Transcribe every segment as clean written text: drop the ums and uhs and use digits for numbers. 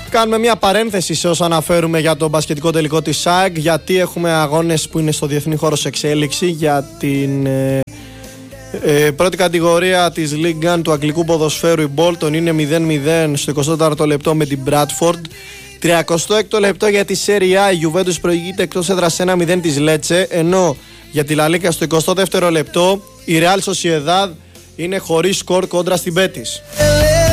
Κάνουμε μια παρένθεση σε όσα αναφέρουμε για το μπασκετικό τελικό της ΑΕΚ, γιατί έχουμε αγώνες που είναι στο διεθνή χώρο σε εξέλιξη για την πρώτη κατηγορία της League 1 του αγγλικού ποδοσφαίρου. Η Bolton είναι 0-0 στο 24ο λεπτό με την Bradford. 36ο λεπτό για τη Serie A, η Juventus προηγείται εκτός έδρας 1-0 της Lecce, ενώ για τη La Liga στο 22ο λεπτό η Real Sociedad είναι χωρίς σκορ κόντρα στην Betis.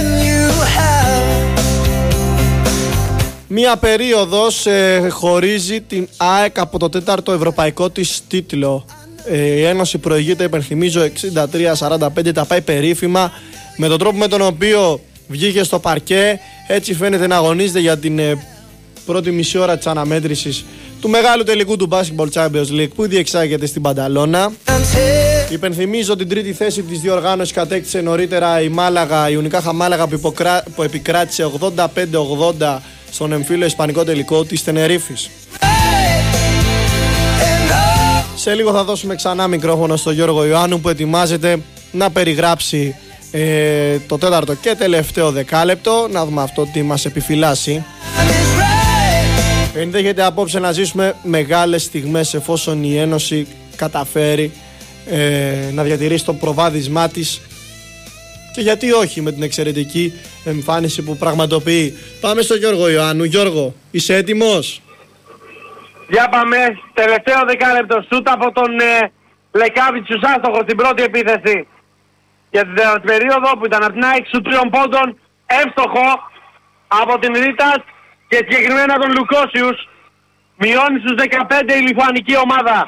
Μία περίοδος χωρίζει την ΑΕΚ από το τέταρτο ευρωπαϊκό της τίτλο. Η Ένωση προηγείται, υπενθυμίζω, 63-45, τα πάει περίφημα με τον τρόπο με τον οποίο βγήκε στο παρκέ. Έτσι φαίνεται να αγωνίζεται για την πρώτη μισή ώρα της αναμέτρησης του μεγάλου τελικού του Basketball Champions League που διεξάγεται στην Πανταλώνα. Υπενθυμίζω την τρίτη θέση της διοργάνωσης κατέκτησε νωρίτερα η Μάλαγα, η Unicaja Μάλαγα που επικράτησε 85-80 στον εμφύλιο ισπανικό τελικό της Τενερίφης. Σε λίγο θα δώσουμε ξανά μικρόφωνο στον Γιώργο Ιωάννου που ετοιμάζεται να περιγράψει το τέταρτο και τελευταίο δεκάλεπτο. Να δούμε αυτό τι μας επιφυλάσσει. Ενδέχεται απόψε να ζήσουμε μεγάλες στιγμές εφόσον η Ένωση καταφέρει να διατηρήσει το προβάδισμά της και γιατί όχι με την εξαιρετική εμφάνιση που πραγματοποιεί. Πάμε στον Γιώργο Ιωάννου. Γιώργο, είσαι έτοιμος? Για πάμε, τελευταίο δεκάλεπτο σούτ από τον Λεκάβιτσιους άστοχο στην πρώτη επίθεση για την τέταρτη περίοδο που ήταν από την ΑΕΚ σου 3 πόντων, εύστοχο από την Ρίτας και συγκεκριμένα τον Λουκόσιους. Μειώνει στους 15 η λιθουανική ομάδα.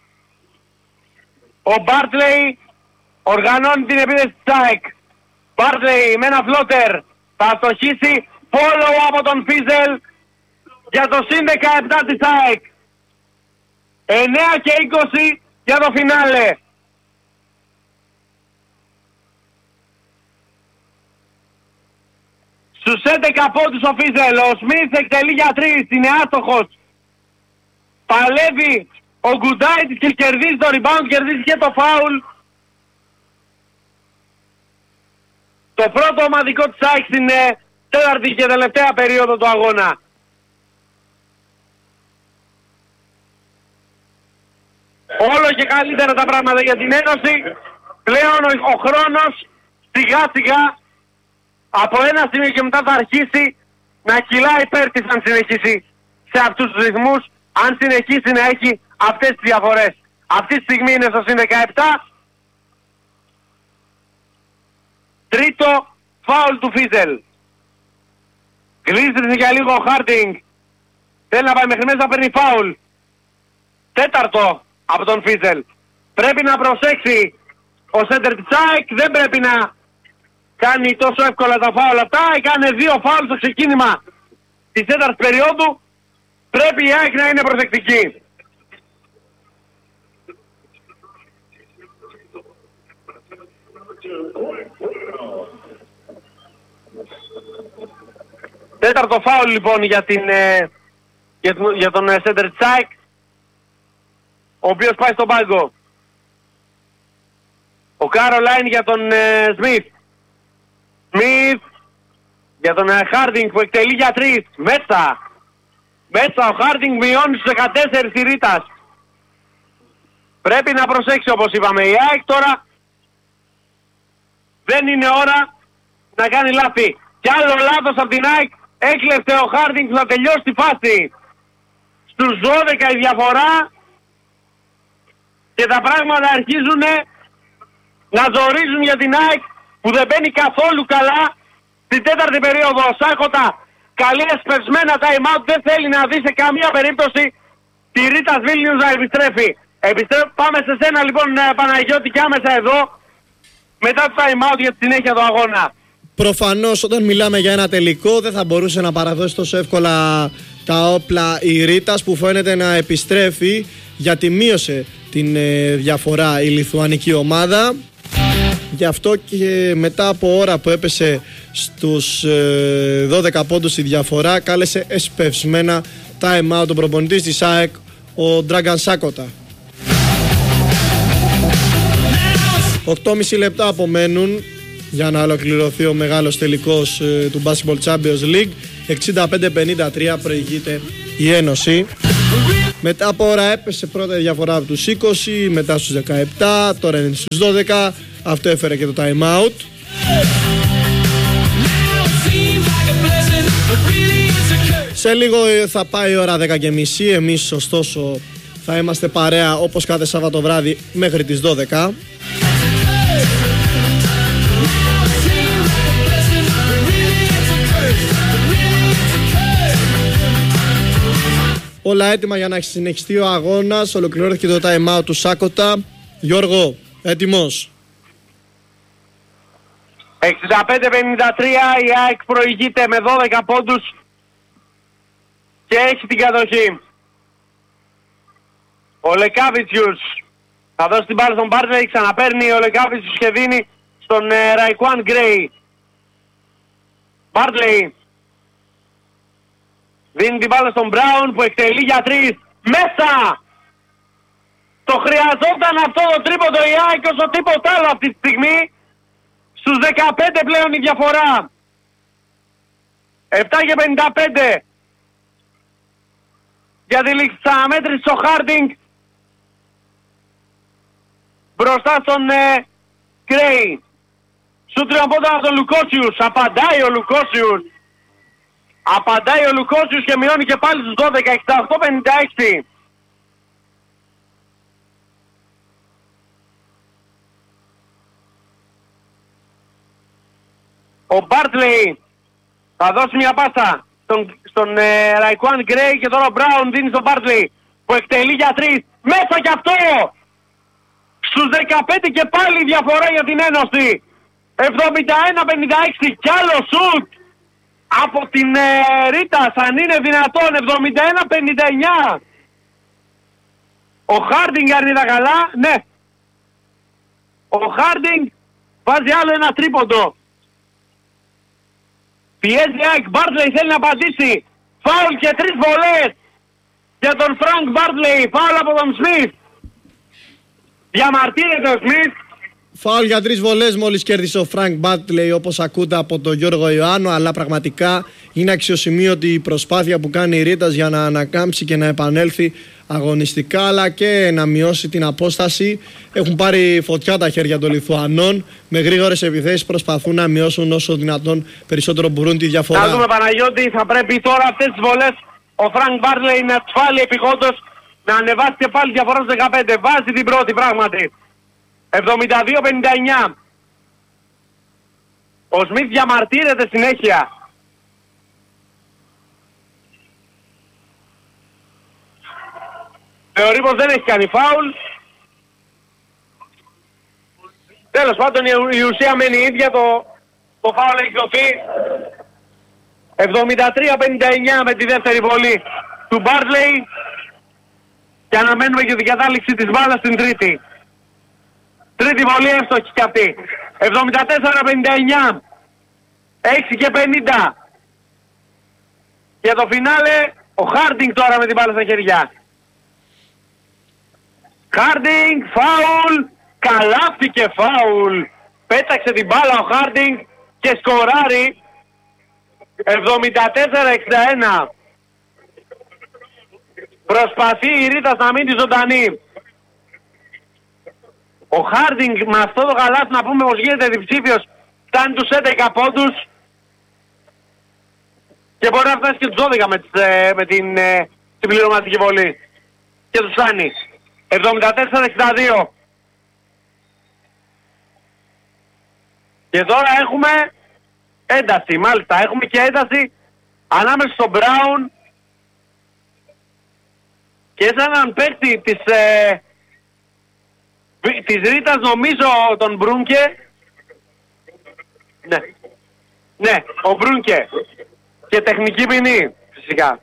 Ο Μπάρτλεϊ οργανώνει την επίθεση της ΑΕΚ. Μπάρτλεϊ με ένα φλότερ θα αστοχίσει, follow από τον Φίζελ για το συν 17 της ΑΕΚ. 9 και 20 για το φινάλε. Στους 11 πόντους ο Φίζελ, ο Σμιθ εκτελεί για 3, είναι άστοχος. Παλεύει ο Γκουντάιτης και κερδίζει το rebound, κερδίζει και το φάουλ. Το πρώτο ομαδικό της ΑΕΚ στην τέταρτη και τελευταία περίοδο του αγώνα. Όλο και καλύτερα τα πράγματα για την Ένωση. Πλέον ο χρόνος σιγά σιγά από ένα σημείο και μετά θα αρχίσει να κυλάει υπέρ της αν συνεχίσει σε αυτούς τους ρυθμούς, αν συνεχίσει να έχει αυτές τις διαφορές. Αυτή τη στιγμή είναι στο συν 17. Τρίτο φάουλ του Φίζελ. Γλίστρισε για λίγο ο Χάρτινγκ. Θέλει να πάει μέχρι μέσα, παίρνει φάουλ. Τέταρτο από τον Φίζελ. Πρέπει να προσέξει ο σέντερ της ΑΕΚ, δεν πρέπει να κάνει τόσο εύκολα τα φάουλ αυτά. Έκανε 2 φάουλ στο ξεκίνημα της τέταρτης περίοδου. Πρέπει η ΑΕΚ να είναι προσεκτική. Τέταρτο φάουλ λοιπόν για τον σέντερ της ΑΕΚ, ο οποίος πάει στον πάγκο. Ο Κάρολάιν για τον Σμιθ. Σμιθ για τον Χάρντινγκ που εκτελεί για 3. Μέσα ο Χάρντινγκ μειώνει στους 14 η Ρίτας. Πρέπει να προσέξει όπως είπαμε η ΑΕΚ τώρα. Δεν είναι ώρα να κάνει λάθη. Κι άλλο λάθος από την ΑΕΚ. Έκλεψε ο Χάρντινγκ που θα τελειώσει τη φάση. Στους 12 η διαφορά. Και τα πράγματα αρχίζουν να ζορίζουν για την ΑΕΚ που δεν μπαίνει καθόλου καλά στην τέταρτη περίοδο. Ο Σάκοτα καλεί εσπευσμένα time out, δεν θέλει να δει σε καμία περίπτωση τη Ρίτας Βίλνιους να επιστρέφει. Πάμε σε σένα λοιπόν Παναγιώτη και άμεσα εδώ μετά το time out για τη συνέχεια του αγώνα. Προφανώς όταν μιλάμε για ένα τελικό δεν θα μπορούσε να παραδώσει τόσο εύκολα τα όπλα η Ρίτας που φαίνεται να επιστρέφει γιατί μείωσε την διαφορά η λιθουανική ομάδα. Γι' αυτό και μετά από ώρα που έπεσε στους 12 πόντους η διαφορά κάλεσε εσπευσμένα time out ο προπονητής της ΑΕΚ, ο Ντράγκαν Σάκοτα. 8,5 λεπτά απομένουν για να ολοκληρωθεί ο μεγάλος τελικός του Basketball Champions League. 65-53 προηγείται η Ένωση. Μετά από ώρα έπεσε πρώτα η διαφορά από τους 20, μετά στους 17, τώρα είναι στους 12. Αυτό έφερε και το time out. Σε λίγο θα πάει η ώρα 10:30. Εμείς ωστόσο θα είμαστε παρέα όπως κάθε Σάββατο βράδυ μέχρι τις 12. Όλα έτοιμα για να συνεχιστεί ο αγώνας. Ολοκληρώθηκε το time out του Σάκοτα. Γιώργο, έτοιμος? 65-53 η ΑΕΚ προηγείται με 12 πόντους και έχει την κατοχή. Ο Λεκάβιτσιους θα δώσει την μπάλα στον Μπάρτλεϊ, ξαναπαίρνει ο Λεκάβιτσιους και δίνει στον Ραϊκουάν Γκρέι. Μπάρτλεϊ δίνει την μπάλα στον Μπράουν που εκτελεί για 3. Μέσα! Το χρειαζόταν αυτό το τρίποντο η ΑΕΚ όσο τίποτα άλλο αυτή τη στιγμή. Στους 15 πλέον η διαφορά. 7-55. Για τη λήξη της αναμέτρησης ο Χάρντινγκ μπροστά στον Γκρέι. Σου τριομπόταν από τον Λουκόσιους. Απαντάει ο Λουκόσιους. Απαντάει ο Λουκόσιους και μειώνει και πάλι στους 12. 68-56. Ο Μπάρτλεϊ θα δώσει μια πάσα στον Ραϊκουάν Γκρέι και τώρα ο Μπράουν δίνει στον Μπάρτλεϊ που εκτελεί για 3. Μέσα κι αυτό! Στους 15 και πάλι η διαφορά για την Ένωση. 71-56 κι άλλο σουτ από την Ρίτας, αν είναι δυνατόν. 71-59. Ο Χάρντινγκ αν είδα καλά, ναι. Ο Χάρντινγκ βάζει άλλο ένα τρίποντο. Πιέζει ΑΕΚ, Μπάρτλεϊ θέλει να απαντήσει. Φάουλ και 3 βολές για τον Φρανκ Μπάρτλεϊ. Φάουλ από τον Σμιθ. Διαμαρτύρεται ο Σμιθ. Φάουλ για 3 βολές μόλις κέρδισε ο Φρανκ Μπάρτλεϊ, όπως ακούτε από τον Γιώργο Ιωάννου, αλλά πραγματικά είναι αξιοσημείωτη η προσπάθεια που κάνει η Ρίτας για να ανακάμψει και να επανέλθει αγωνιστικά, αλλά και να μειώσει την απόσταση. Έχουν πάρει φωτιά τα χέρια των Λιθουανών. Με γρήγορες επιθέσεις προσπαθούν να μειώσουν όσο δυνατόν περισσότερο μπορούν τη διαφορά. Θα δούμε, Παναγιώτη, θα πρέπει τώρα αυτές τις βολές ο Φρανκ Μπάρτλεϊ να τις βάλει επιγόντως, να ανεβάσει και πάλι διαφορά στους 15. Βάζει την πρώτη πράγματι. 72-59. Ο Σμιθ διαμαρτύρεται συνέχεια. Θεωρεί πως δεν έχει κάνει φάουλ. Τέλος πάντων η ουσία μένει η ίδια, το φάουλ έχει δοθεί. 73-59 με τη δεύτερη βολή του Μπάρτλεϊ και αναμένουμε και την κατάληξη της μπάλας στην τρίτη. Τρίτη βολή εύστοχη κι αυτή. 74-59. 6 και 50. Για το φινάλε ο Χάρντινγκ τώρα με την μπάλα στα χέρια. Χάρντινγκ, φάουλ. Καλάφτη και φάουλ. Πέταξε την μπάλα ο Χάρντινγκ και σκοράρει. 74-61. Προσπαθεί η Ρίτας να μείνει ζωντανή. Ο Χάρντινγκ με αυτό το καλάθι, να πούμε πως γίνεται διψήφιος, φτάνει τους 11 πόντους και μπορεί να φτάσει και τους 12 με την πληρωματική βολή. Και τους φτάνει. 74-62. Και τώρα έχουμε ένταση, μάλιστα. Έχουμε και ένταση ανάμεσα στον Μπράουν και σε έναν παίκτη της Ρίτας, νομίζω τον Μπρούνκε. Ναι. Ναι, ο Μπρούνκε. Και τεχνική ποινή, φυσικά.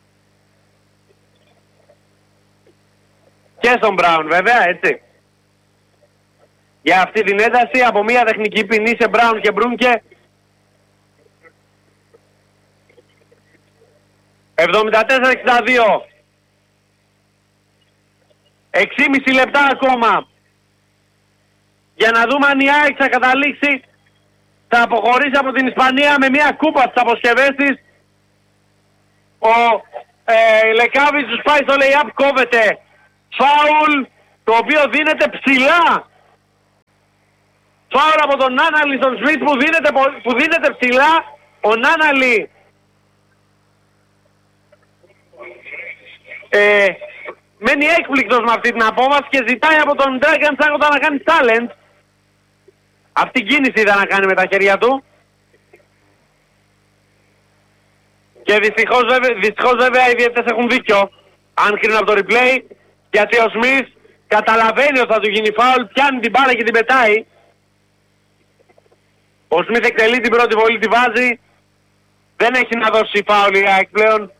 Και στον Μπράουν, βέβαια, έτσι. Για αυτή την ένταση από μια τεχνική ποινή σε Μπράουν και Μπρούνκε. 74-62. 6,5 λεπτά ακόμα. Για να δούμε αν η ΑΕΚ θα καταλήξει, θα αποχωρήσει από την Ισπανία με μια κούπα στις αποσκευές της Ο Λεκάβιτς πάει στο lay-up, κόβεται. Φάουλ, το οποίο δίνεται ψηλά. Φάουλ από τον Νάναλι στον Σμιτ που δίνεται ψηλά. Ο Νάναλι μένει έκπληκτος με αυτή την απόβαση και ζητάει από τον Dragan Τσάκοτα να κάνει challenge. Αυτή την κίνηση ήταν να κάνει με τα χέρια του. Και δυστυχώς βέβαια οι διαιτητές έχουν δίκιο, αν κρίνουν από το replay, γιατί ο Σμιθ καταλαβαίνει ότι θα του γίνει φάουλ, πιάνει την μπάλα και την πετάει. Ο Σμιθ εκτελεί την πρώτη βολή, τη βάζει. Δεν έχει να δώσει φάουλ η ΑΕΚ πλέον.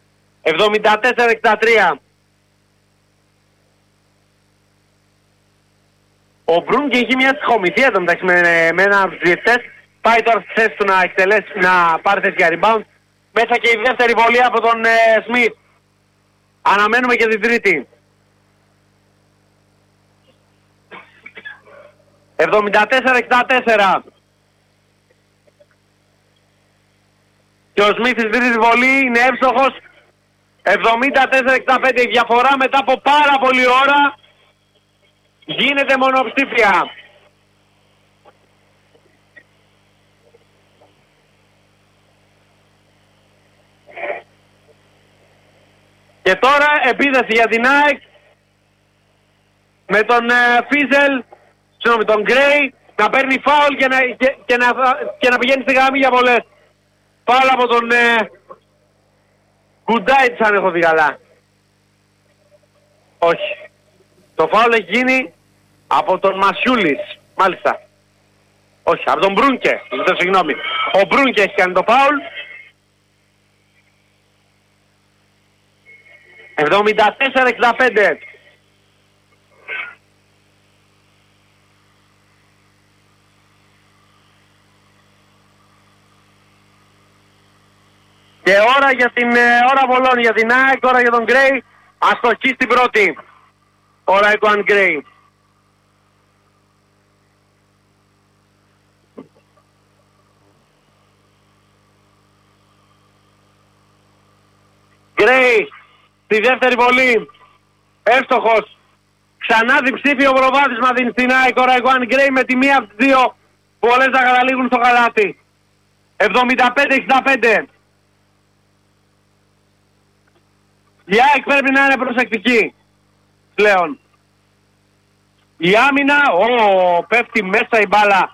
74-63. Ο Μπρούνκε έχει μια ψυχομηθεία εδώ μεταξύ με ένα από τους διαιτητές. Πάει τώρα στη θέση του να εκτελέσει, να πάρει θέση για rebound. Μέσα και η δεύτερη βολή από τον Σμιθ. Αναμένουμε και την τρίτη. 74-64. Και ο Σμιθ στην τρίτη βολή είναι εύστοχος. 74-65. Η διαφορά μετά από πάρα πολλή ώρα γίνεται μονοψήφια. Και τώρα επίθεση για την ΑΕΚ με τον Φίζελ, συγγνώμη, τον Γκρέι να παίρνει φάουλ και να πηγαίνει στη γραμμή για βολές. Φάουλ από τον Γκουντάιτς, αν έχω δει καλά. Όχι. Το φάουλ έχει γίνει από τον Μασιούλης. Μάλιστα. Όχι, από τον Μπρούνκε. Συγγνώμη. Ο Μπρούνκε έχει κάνει το φάουλ. 74-65. Και ώρα για την ώρα βολών για την ΑΕΚ, ώρα για τον Γκρέι. Αστοχή στην πρώτη. Ώρα για τον Γκρέι. Γκρέι στη δεύτερη βολή. Εύστοχος. Ξανά διψήφιο προβάδισμα δίνει στην ΑΕΚ. Ώρα για τον Γκρέι με τη μία από τις δύο βολές να καταλήγουν στο καλάτι. 75-65. Η ΑΕΚ πρέπει να είναι προσεκτική πλέον. Η άμυνα, πέφτει μέσα η μπάλα.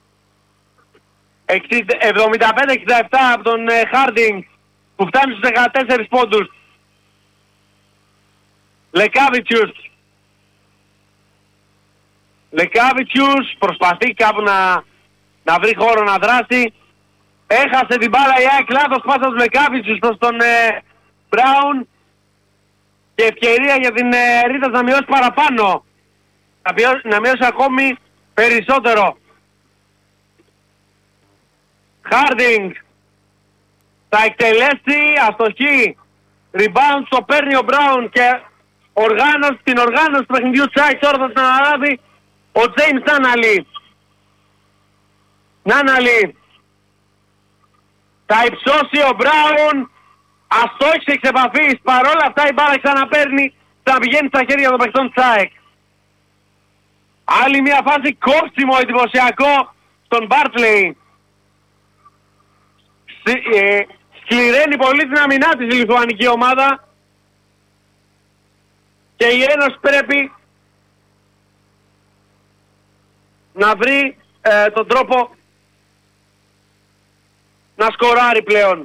75-67 από τον Χάρντινγκ που φτάνει στους 14 πόντους. Λεκάβιτσιους προσπαθεί κάπου να βρει χώρο να δράσει. Έχασε την μπάλα η ΑΕΚ, λάθος πάσα του Λεκάβιτσιους προς τον Μπράουν. Και ευκαιρία για την Ρίτας να μειώσει παραπάνω. Να μειώσει ακόμη περισσότερο. Χάρντινγκ θα εκτελέσει, αστοχή. Rebound το παίρνει ο Μπράουν και την οργάνωση του παιχνιδιού Τσάι τώρα θα την αναλάβει ο Τζέιμς Νάναλι. Νάναλι θα υψώσει ο Μπράουν. Αστόχησε εξ επαφής, παρόλα αυτά η μπάλα ξαναπαίρνει, ξαναπηγαίνει στα χέρια των παιχτών Τσάεκ. Άλλη μια φάση κόψιμο εντυπωσιακό στον Μπάρτλεϊ. Σκληραίνει πολύ την αμυνά της η λιθουανική ομάδα και η Ένωση πρέπει να βρει τον τρόπο να σκοράρει πλέον.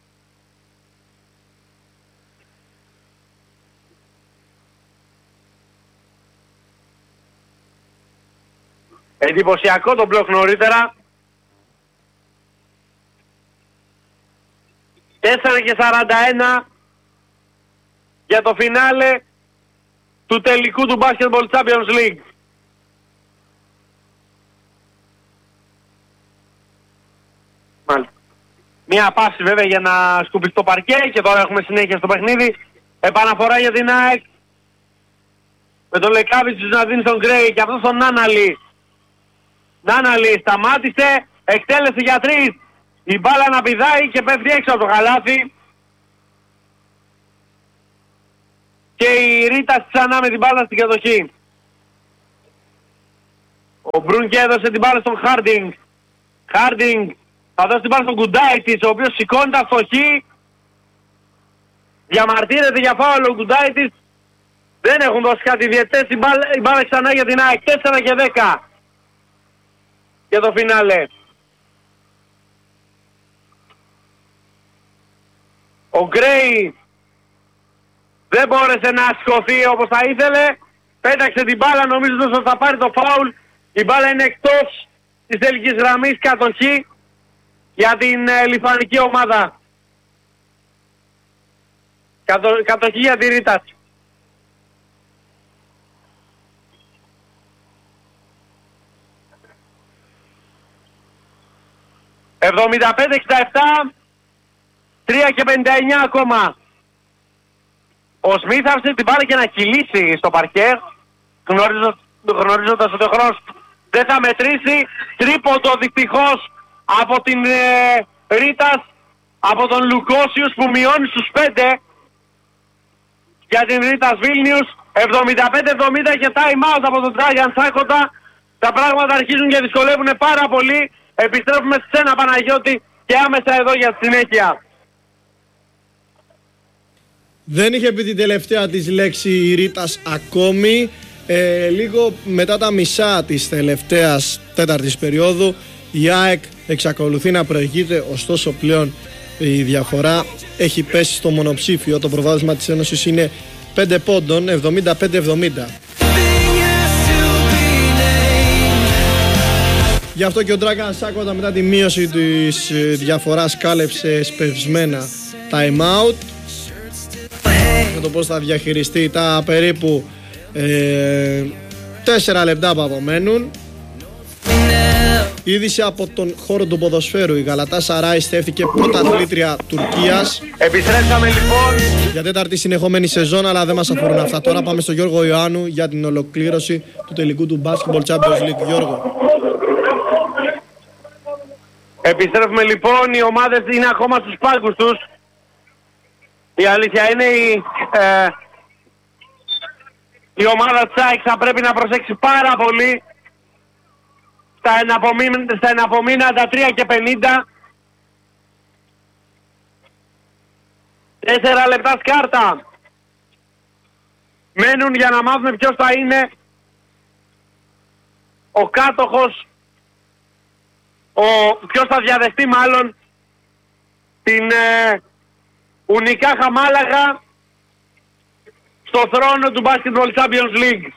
Εντυπωσιακό το μπλοκ νωρίτερα. 4-41 για το φινάλε του τελικού του Basketball Champions League. Μάλιστα. Μία πάση βέβαια για να σκουπιστεί το παρκέ και τώρα έχουμε συνέχεια στο παιχνίδι. Επαναφορά για την ΑΕΚ με τον Λεκάβιτσους να δίνει στον Γκρέι και αυτό στον Νάναλι. Νάναλι σταμάτησε, εκτέλεσε για τρεις. Η μπάλα να πηδάει και πέφτει έξω από το καλάθι. και η Ρίτας ξανά με την μπάλα στην κατοχή. Ο Μπρούνκε έδωσε την μπάλα στον Χάρντινγκ. Χάρντινγκ θα δώσει την μπάλα στον Γκουντάιτης, ο οποίος σηκώνει τα στοχή. Διαμαρτύρεται για φάουλ ο Γκουντάιτης. Δεν έχουν δώσει κάτι οι διαιτητές. Η μπάλα ξανά για την ΑΕΚ. 4 και 10 για το φινάλε. Ο Γκρέι δεν μπόρεσε να σηκωθεί όπως θα ήθελε. Πέταξε την μπάλα νομίζοντας ότι θα πάρει το φάουλ. Η μπάλα είναι εκτός της τελικής γραμμής, κατοχή για την λιθουανική ομάδα. Κατοχή για τη Ρίτας. «75-67, 3 και 59 ακόμα». Ο Σμιθ άφησε την μπάλα και να κυλήσει στο παρκέ, γνωρίζοντας ότι ο χρόνος δεν θα μετρήσει. Τρίποντο δυστυχώς από την Ρίτας, από τον Λουκόσιους που μειώνει στους 5 για την Ρίτας Βίλνιους. 75-70 και time out από τον Τράγιαν Σάκοτα. Τα πράγματα αρχίζουν και δυσκολεύουν πάρα πολύ. Επιστρέφουμε σε ένα Παναγιώτη και άμεσα εδώ για τη συνέχεια. Δεν είχε πει την τελευταία της λέξη η Ρίτας ακόμη. Λίγο μετά τα μισά της τελευταίας τέταρτης περίοδου η ΑΕΚ εξακολουθεί να προηγείται, ωστόσο πλέον η διαφορά έχει πέσει στο μονοψήφιο. Το προβάδισμα της Ένωσης είναι 5 πόντων, 75-70. Γι' αυτό και ο Dragan Σάκοτα μετά τη μείωση της διαφοράς κάλεψε σπευσμένα time out με το πώς θα διαχειριστεί τα περίπου 4 λεπτά που απομένουν. Είδηση από τον χώρο του ποδοσφαίρου. Η Γαλατάσαράι στέφθηκε πρωταθλήτρια Τουρκίας. Επιστρέψαμε λοιπόν για τέταρτη συνεχόμενη σεζόν, αλλά δεν μας αφορούν αυτά. Τώρα πάμε στον Γιώργο Ιωάννου για την ολοκλήρωση του τελικού του Basketball Champions League. Γιώργο. Επιστρέφουμε λοιπόν, οι ομάδες είναι ακόμα στους πάγκους τους. Η αλήθεια είναι η ομάδα της ΑΕΚ θα πρέπει να προσέξει πάρα πολύ στα εναπομείναντα 3 και 50. 4 λεπτά σκάρτα μένουν για να μάθουμε ποιος θα είναι ο κάτοχος, ποιος θα διαδεχτεί μάλλον την Ουνικά Χαμάλαγα στο θρόνο του Basketball Champions League.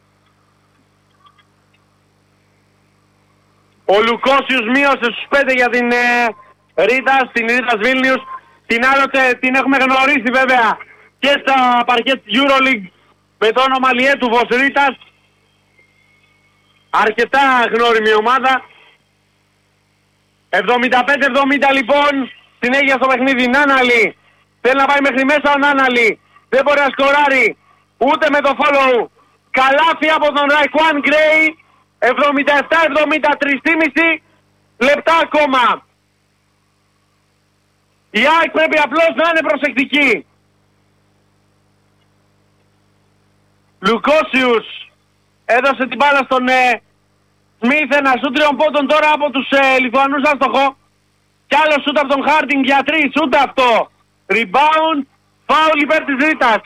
Ο Λουκόσιους μείωσε στους 5 για την Ρίτας, την Ρίτας Βίλνιους. Την άλλοτε την έχουμε γνωρίσει βέβαια και στα παρκέ της EuroLeague με το όνομα Λιέτουβος Ρίτας. Αρκετά γνώριμη ομάδα. 75-70 λοιπόν, συνέχεια στο παιχνίδι. Νάναλη, θέλει να πάει μέχρι μέσα ο Νάναλη. Δεν μπορεί να σκοράρει ούτε με το follow. Καλάθι από τον Ραϊκουάν Γκρέι. 77-70, 3,5 λεπτά ακόμα. Η ΑΕΚ πρέπει απλώς να είναι προσεκτική. Λουκόσιους έδωσε την μπάλα στον Σμιθ, ένα σούτ 3 πόντων τώρα από τους Λιθουανούς άστοχο. Κι άλλο σούτ από τον Χάρντινγκ για 3, σούτ αυτό. Rebound, foul υπέρ της Ρίτας.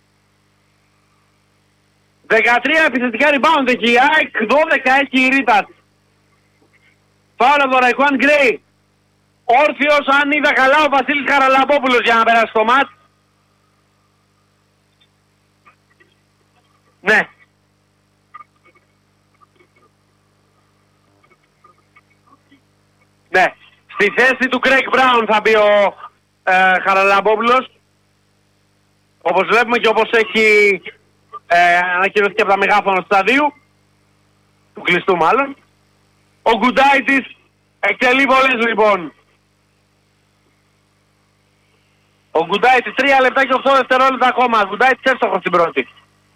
13 επιθετικά rebound έχει η ΑΕΚ, 12 έχει η Ρίτας. Φάουλ από τον Ραϊκουάν Γκρέι. Όρθιος, αν είδα καλά, ο Βασίλης Χαραλαμπόπουλος για να περάσει το μάτς. Ναι. Ναι. Στη θέση του Γκρέικ Μπράουν θα μπει ο Χαραλαμπόπουλος. Όπως βλέπουμε και όπως έχει ανακοινωθεί και από τα μεγάφωνα του σταδίου, του κλειστού μάλλον. Ο Γκουντάιτης εκτελεί βολές λοιπόν. Ο Γκουντάιτης 3 λεπτά και 8 δευτερόλεπτα ακόμα. Ο Γκουντάιτης εύστοχος στην πρώτη.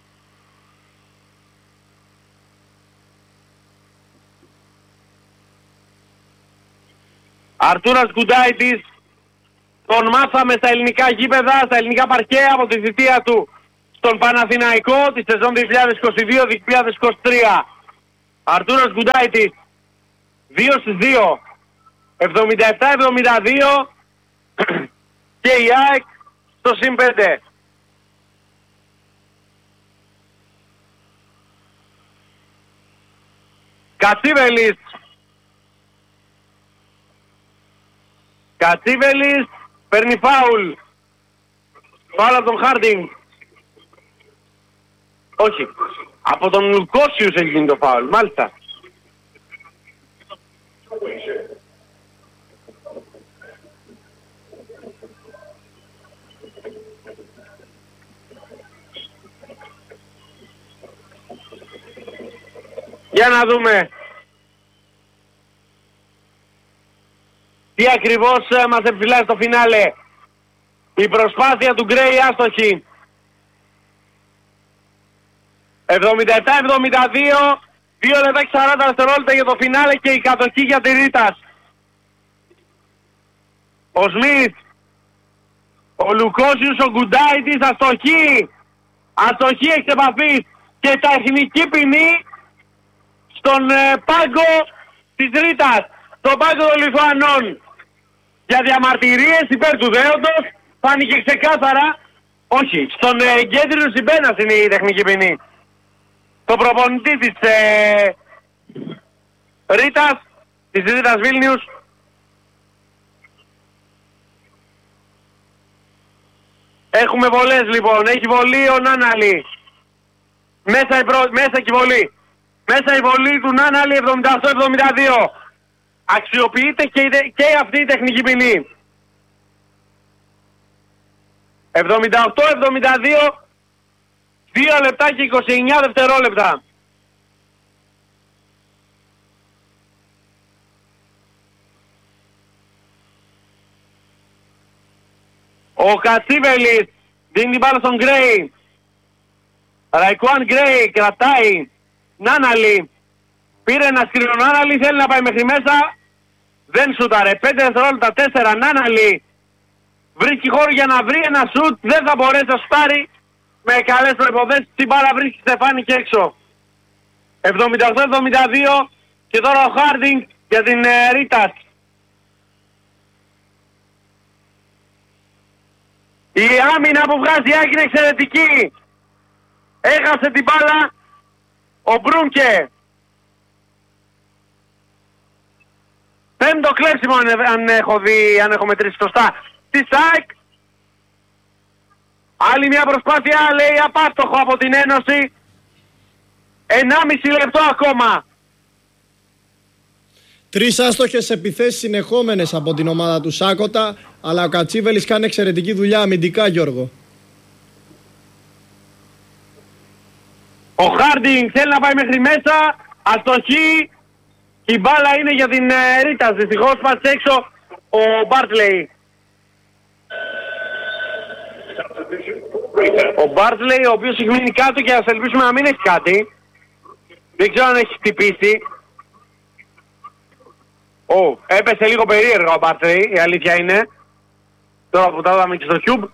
Αρτούρας Γκουντάιτης, τον μάθαμε στα ελληνικά γήπεδα, στα ελληνικά παρκέ από τη θητεία του στον Παναθηναϊκό τη σεζόν 2022-2023. Αρτούρος Γκουντάιτης 2-2, 77-72 και η ΑΕΚ στο +5. Κατσίβελης παίρνει φάουλ. Φάουλ από τον Χάρντινγκ. Όχι. Από τον Λουκόσιους έχει γίνει το φάουλ. Μάλιστα. Για να δούμε τι ακριβώς μας επιφυλάσσει στο φινάλε. Η προσπάθεια του Γκρέι άστοχη. 77-72, 2 λεπτά και 40 δευτερόλεπτα για το φινάλε και η κατοχή για τη Ρίτας. Ο Σμιθ, ο Λουκόσιους, ο Γκουντάιτης, αστοχή. Αστοχή εξ επαφής και τεχνική ποινή στον πάγκο της Ρίτας, στον πάγκο των Λιθουανών. Για διαμαρτυρίες υπέρ του δέοντος, φάνηκε ξεκάθαρα, όχι, στον Γκέντρινους Ιμπένας είναι η τεχνική ποινή. Το προπονητή της Ρίτας, της Ρίτας Βίλνιους. Έχουμε βολές λοιπόν, έχει βολή ο Νάναλη. Μέσα η βολή. Μέσα η βολή του Νάναλη 78-72. Αξιοποιείται και αυτή η τεχνική ποινή. 78-72, 2 λεπτά και 29 δευτερόλεπτα. Ο Κατσίβελης δίνει την μπάλα στον Γκρέι. Ραϊκουάν Γκρέι κρατάει. Νάναλη. Πήρε ένα σκρίνο Νάναλη, θέλει να πάει μέχρι μέσα. Δεν σούταρε. 5 δευτερόλεπτα, 4. Νάναλη. Βρίσκει χώρο για να βρει ένα σουτ. Δεν θα μπορέσει να σουτάρει. Με καλές προϋποθέσεις την μπάλα βρίσκει στεφάνι και έξω. 78-72 και τώρα ο Χάρντινγκ για την Ρίτας. Η άμυνα που βγάζει Άκη είναι εξαιρετική. Έχασε την μπάλα ο Μπρούνκε. Πέμπτο κλέψιμο αν έχω μετρήσει σωστά. Τη ΣΑΕΚ. Άλλη μια προσπάθεια, λέει, απάστοχο από την Ένωση. 1,5 λεπτό ακόμα. 3 άστοχες επιθέσεις συνεχόμενες από την ομάδα του Σάκοτα, αλλά ο Κατσίβελης κάνει εξαιρετική δουλειά αμυντικά, Γιώργο. Ο Χάρντινγκ θέλει να πάει μέχρι μέσα. Αστοχή. Η μπάλα είναι για την Ρίτας. Δυστυχώς πας έξω ο Μπάρτλεϊ. Ο Μπάρτλεϊ, ο οποίος έχει μείνει κάτω και ας ελπίσουμε να μην έχει κάτι. Δεν ξέρω αν έχει χτυπήσει. Έπεσε λίγο περίεργα ο Μπάρτλεϊ, η αλήθεια είναι. Τώρα που τα είδαμε και στο Cube.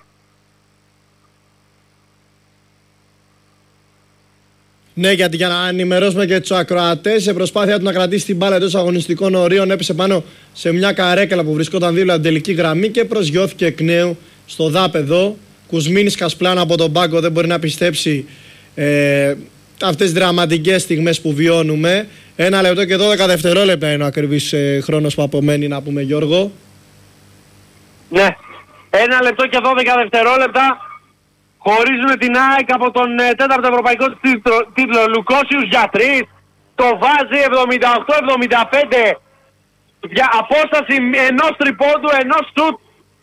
Ναι, γιατί για να ενημερώσουμε και τους ακροατές, σε προσπάθεια του να κρατήσει την μπάλα εντός αγωνιστικών ορίων, έπεσε πάνω σε μια καρέκλα που βρισκόταν δίπλα από την τελική γραμμή και προσγειώθηκε εκ νέου στο δάπεδο. Κουσμίνης Κασπλάν από τον πάγκο δεν μπορεί να πιστέψει αυτές τις δραματικές στιγμές που βιώνουμε. 1 λεπτό και 12 δευτερόλεπτα είναι ο ακριβής χρόνος που απομένει, να πούμε, Γιώργο. Ναι, 1 λεπτό και 12 δευτερόλεπτα. Χωρίζουμε την ΑΕΚ από τον 4ο ευρωπαϊκό τίτλο. Λουκόσιους για 3. Το βάζει 78-75. Για απόσταση ενός τριπόντου, ενός σουτ.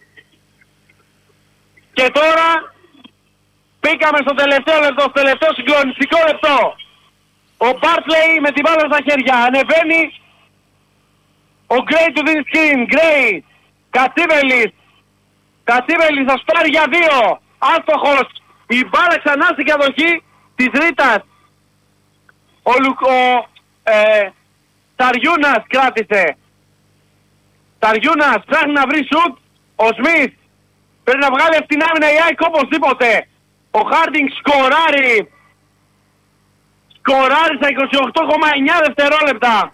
Και τώρα πήκαμε στο τελευταίο λεπτό, στο τελευταίο συγκλονιστικό λεπτό. Ο Μπάρτλεϊ με την μπάλα στα χέρια ανεβαίνει. Ο Γκρέι του δίνει σκριν. Γκρέι. Κατσίβελης. Κατσίβελης θα σπάρει για 2. Άστοχος. Η μπάλα ξανά στην κατοχή της Ρίτας. Ο Ταριούνας κράτησε. Ταριούνας ψάχνει να βρει σουτ. Ο Σμιθ πρέπει να βγάλει αυτήν την άμυνα η ΑΕΚ οπωσδήποτε. Ο Χάρντινγκ σκοράρει στα 28,9 δευτερόλεπτα.